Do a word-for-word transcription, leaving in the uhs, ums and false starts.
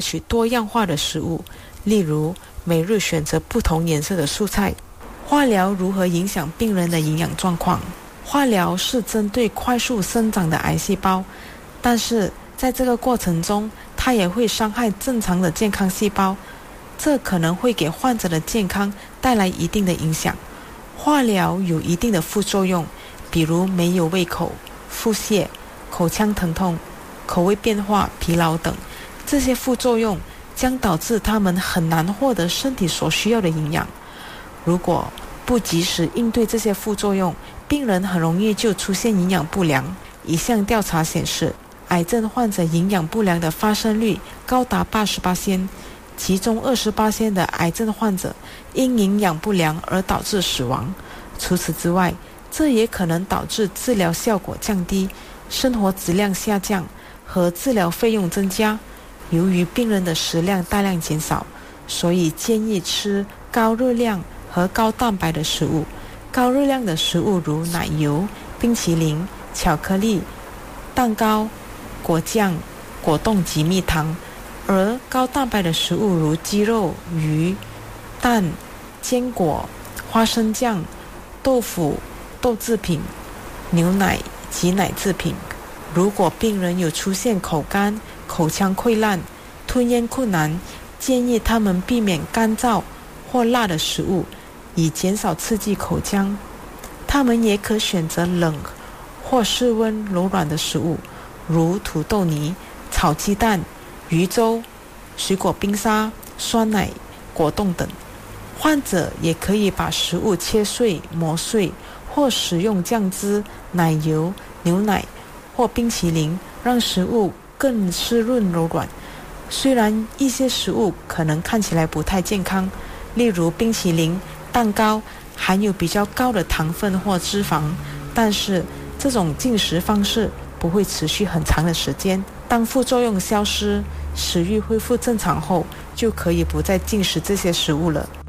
取多样化的食物，例如每日选择不同颜色的蔬菜。化疗如何影响病人的营养状况？化疗是针对快速生长的癌细胞，但是在这个过程中，它也会伤害正常的健康细胞，这可能会给患者的健康带来一定的影响。化疗有一定的副作用，比如没有胃口、腹泻、口腔疼痛、口味变化、疲劳等。这些副作用将导致他们很难获得身体所需要的营养。如果不及时应对这些副作用，病人很容易就出现营养不良。一项调查显示，癌症患者营养不良的发生率高达 百分之八十， 其中 百分之二十 的癌症患者因营养不良而导致死亡。除此之外，这也可能导致治疗效果降低、生活质量下降和治疗费用增加。由于病人的食量大量减少，所以建议吃高热量和高蛋白的食物。高热量的食物如奶油、冰淇淋、巧克力、蛋糕、果酱、果冻及蜜糖，而高蛋白的食物如鸡肉、鱼、蛋、坚果、花生酱、豆腐、豆制品、牛奶及奶制品。如果病人有出现口干、口腔溃烂、吞咽困难，建议他们避免干燥或辣的食物，以减少刺激口腔。他们也可选择冷或室温柔软的食物，如土豆泥、炒鸡蛋、鱼粥、水果冰沙、酸奶、果冻等。患者也可以把食物切碎、磨碎，或使用酱汁、奶油、牛奶或冰淇淋，让食物更湿润柔软。虽然一些食物可能看起来不太健康，例如冰淇淋、蛋糕含有比较高的糖分或脂肪，但是这种进食方式不会持续很长的时间。当副作用消失，食欲恢复正常后，就可以不再进食这些食物了。